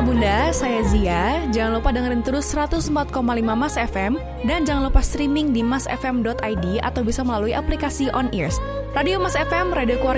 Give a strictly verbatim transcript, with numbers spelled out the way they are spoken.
Bunda, saya Zia. Jangan lupa dengerin terus seratus empat koma lima Mas F M dan jangan lupa streaming di mas f m dot i d atau bisa melalui aplikasi On Ears. Radio Mas F M, radio keluarga